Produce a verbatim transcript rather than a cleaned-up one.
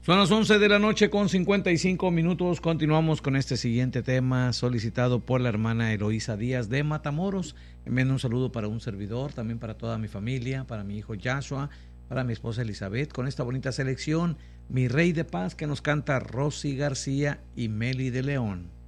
Son las once de la noche con cincuenta y cinco minutos. Continuamos con este siguiente tema solicitado por la hermana Eloísa Díaz de Matamoros. Enviando un saludo para un servidor, también para toda mi familia, para mi hijo Joshua, para mi esposa Elizabeth, con esta bonita selección, Mi Rey de Paz, que nos canta Rosy García y Meli de León.